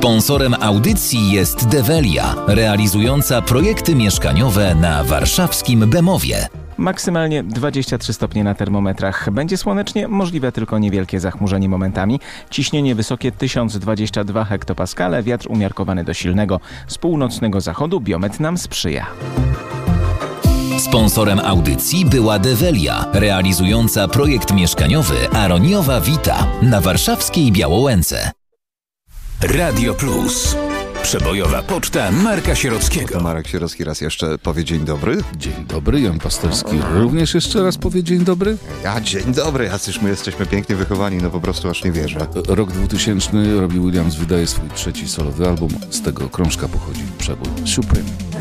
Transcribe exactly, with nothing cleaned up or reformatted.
Sponsorem audycji jest Develia, realizująca projekty mieszkaniowe na warszawskim Bemowie. Maksymalnie dwadzieścia trzy stopnie na termometrach. Będzie słonecznie, możliwe tylko niewielkie zachmurzenie momentami. Ciśnienie wysokie tysiąc dwadzieścia dwa hektopaskale, wiatr umiarkowany do silnego z północnego zachodu, biometr nam sprzyja. Sponsorem audycji była Develia, realizująca projekt mieszkaniowy Aroniowa Vita na warszawskiej Białołęce. Radio Plus. Przebojowa poczta Marka Sierockiego. Marek Sierocki raz jeszcze powie dzień dobry. Dzień dobry, Jan Pasterski również jeszcze raz powie dzień dobry. Ja dzień dobry, jacyż my jesteśmy pięknie wychowani, no po prostu aż nie wierzę. Rok dwutysięczny, Robbie Williams wydaje swój trzeci solowy album, z tego krążka pochodzi przebój Supreme.